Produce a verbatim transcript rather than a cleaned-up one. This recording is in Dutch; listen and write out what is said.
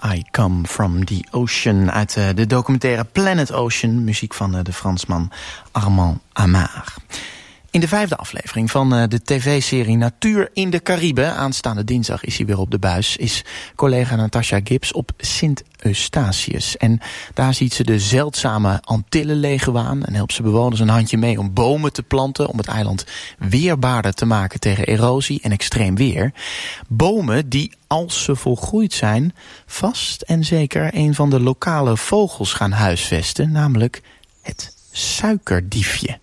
I Come From The Ocean uit uh, de documentaire Planet Ocean, muziek van uh, de Fransman Armand Amar. In de vijfde aflevering van uh, de tv-serie Natuur in de Cariben, aanstaande dinsdag is hij weer op de buis, is collega Natasha Gibbs op Sint Eustatius. En daar ziet ze de zeldzame Antillenleguaan en helpt ze bewoners een handje mee om bomen te planten, om het eiland weerbaarder te maken tegen erosie en extreem weer. Bomen die, als ze volgroeid zijn, vast en zeker een van de lokale vogels gaan huisvesten, namelijk het suikerdiefje.